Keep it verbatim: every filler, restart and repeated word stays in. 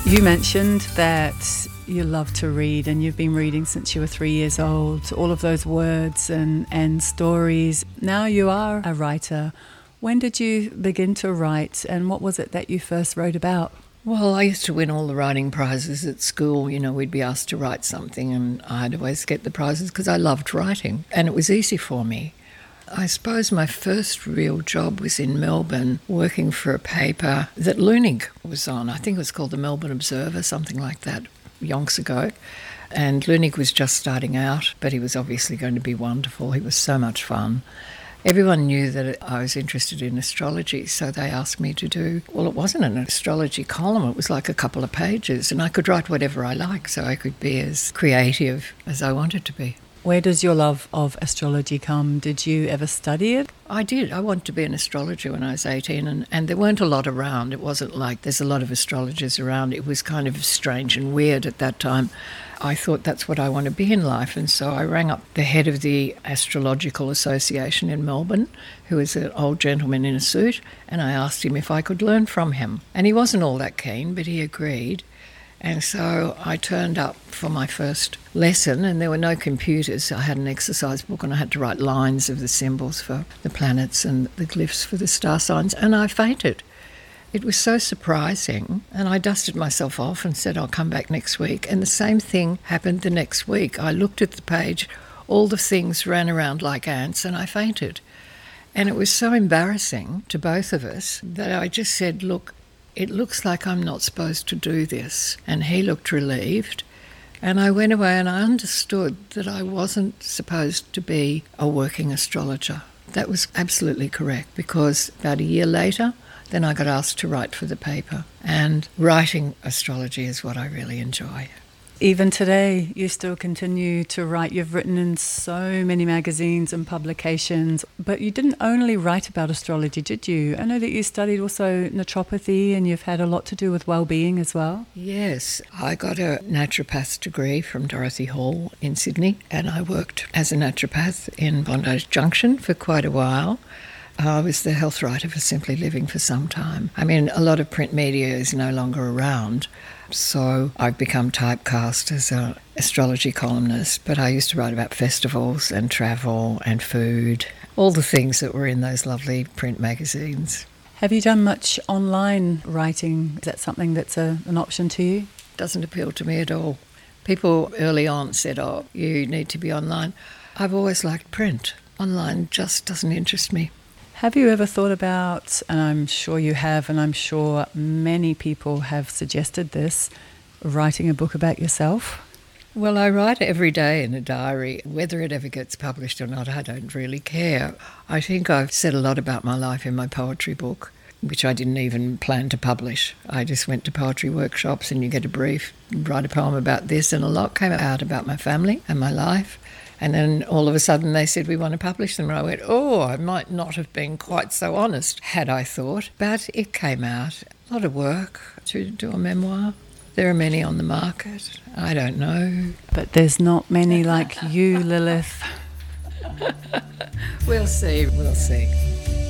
You mentioned that you love to read and you've been reading since you were three years old, all of those words and, and stories. Now you are a writer. When did you begin to write and what was it that you first wrote about? Well, I used to win all the writing prizes at school. You know, we'd be asked to write something and I'd always get the prizes because I loved writing and it was easy for me. I suppose my first real job was in Melbourne, working for a paper that Leunig was on. I think it was called the Melbourne Observer, something like that, yonks ago. And Leunig was just starting out, but he was obviously going to be wonderful. He was so much fun. Everyone knew that I was interested in astrology, so they asked me to do, well, it wasn't an astrology column, it was like a couple of pages, and I could write whatever I liked, so I could be as creative as I wanted to be. Where does your love of astrology come? Did you ever study it? I did. I wanted to be an astrologer when I was eighteen, and, and there weren't a lot around. It wasn't like there's a lot of astrologers around. It was kind of strange and weird at that time. I thought that's what I want to be in life, and so I rang up the head of the Astrological Association in Melbourne, who is an old gentleman in a suit, and I asked him if I could learn from him. And he wasn't all that keen, but he agreed. And so I turned up for my first lesson and there were no computers. I had an exercise book and I had to write lines of the symbols for the planets and the glyphs for the star signs, and I fainted. It was so surprising, and I dusted myself off and said I'll come back next week. And the same thing happened the next week. I looked at the page, all the things ran around like ants and I fainted. And it was so embarrassing to both of us that I just said, look, it looks like I'm not supposed to do this. And he looked relieved. And I went away and I understood that I wasn't supposed to be a working astrologer. That was absolutely correct, because about a year later, then I got asked to write for the paper. And writing astrology is what I really enjoy. Even today, you still continue to write. You've written in so many magazines and publications, but you didn't only write about astrology, did you? I know that you studied also naturopathy and you've had a lot to do with well-being as well. Yes, I got a naturopath's degree from Dorothy Hall in Sydney, and I worked as a naturopath in Bondi Junction for quite a while. I was the health writer for Simply Living for some time. I mean, a lot of print media is no longer around, so I've become typecast as an astrology columnist, but I used to write about festivals and travel and food, all the things that were in those lovely print magazines. Have you done much online writing? Is that something that's a, an option to you? Doesn't appeal to me at all. People early on said, oh, you need to be online. I've always liked print. Online just doesn't interest me. Have you ever thought about, and I'm sure you have, and I'm sure many people have suggested this, writing a book about yourself? Well, I write every day in a diary. Whether it ever gets published or not, I don't really care. I think I've said a lot about my life in my poetry book, which I didn't even plan to publish. I just went to poetry workshops and you get a brief, write a poem about this, and a lot came out about my family and my life. And then all of a sudden they said, we want to publish them. And I went, oh, I might not have been quite so honest, had I thought. But it came out. A lot of work to do a memoir. There are many on the market. I don't know. But there's not many like you, Lilith. We'll see, we'll see.